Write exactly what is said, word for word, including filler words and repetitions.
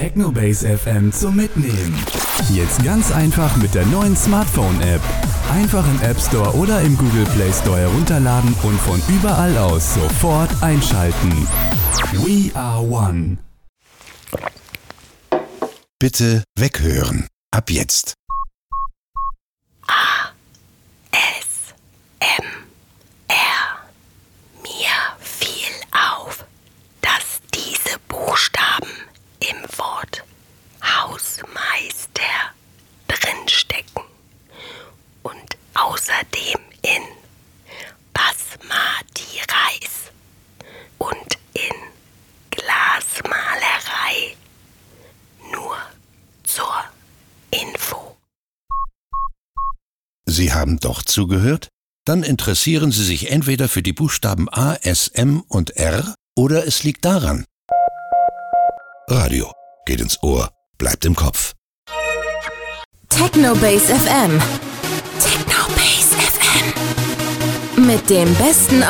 Technobase F M zum Mitnehmen. Jetzt ganz einfach mit der neuen Smartphone-App. Einfach im App Store oder im Google Play Store herunterladen und von überall aus sofort einschalten. We are one. Bitte weghören. Ab jetzt. A, S, M, R. Mir fiel auf, dass diese Buchstaben im Wort Hausmeister drinstecken und außerdem in Basmati Reis und in Glasmalerei. Nur zur Info. Sie haben doch zugehört? Dann interessieren Sie sich entweder für die Buchstaben A, S, M und R oder es liegt daran. Radio geht ins Ohr, bleibt im Kopf. Technobase F M. Technobase F M. Mit dem besten